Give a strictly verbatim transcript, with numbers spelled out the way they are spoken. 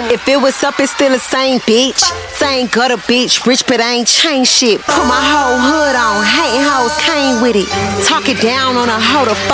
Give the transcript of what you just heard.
If it was up, it's still the same bitch. Same gutter bitch, rich but I ain't changed shit. Put my whole hood on, hating hoes came with it. Talk it down on a hoe to